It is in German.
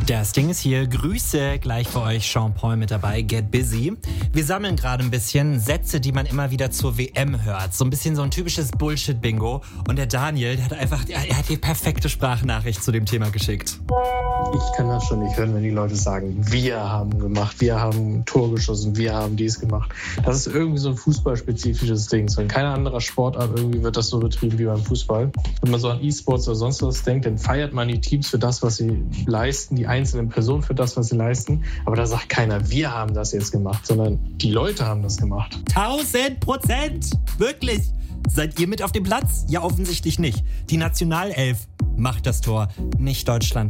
Das Ding ist hier. Grüße, gleich für euch Sean Paul mit dabei, Get Busy. Wir sammeln gerade ein bisschen Sätze, die man immer wieder zur WM hört. So ein bisschen so ein typisches Bullshit-Bingo. Und der Daniel, der hat die perfekte Sprachnachricht zu dem Thema geschickt. Ich kann das schon nicht hören, wenn die Leute sagen, wir haben gemacht, wir haben ein Tor geschossen, wir haben dies gemacht. Das ist irgendwie so ein fußballspezifisches Ding. So in keiner anderer Sportart irgendwie wird das so betrieben wie beim Fußball. Wenn man so an E-Sports oder sonst was denkt, dann feiert man die Teams für das, was sie leisten, die einzelnen Personen für das, was sie leisten. Aber da sagt keiner, wir haben das jetzt gemacht, sondern die Leute haben das gemacht. 1000%! Wirklich! Seid ihr mit auf dem Platz? Ja, offensichtlich nicht. Die Nationalelf macht das Tor, nicht Deutschland.